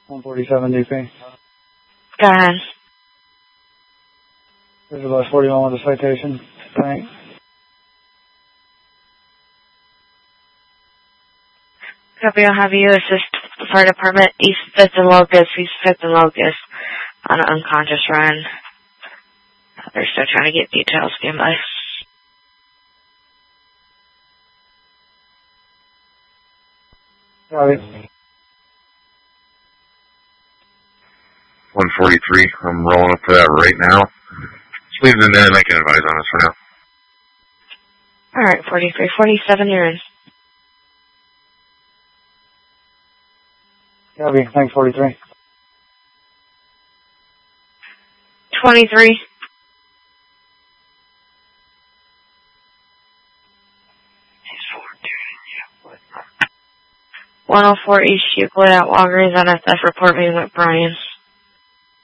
147 DP. Go ahead. This is about 41 with a citation. Thanks. Copy, I'll have you assist the fire department East 5th and Locust, on an unconscious run. They're still trying to get details. Stand by. Copy. 143, I'm rolling up for that right now. Just leave it in there and I can advise on this for now. Alright, 43, 47, you're in. Copy. Thanks, 43. 23. Yeah. 104 East Euclid at Walgreens on a theft report meeting with Brian.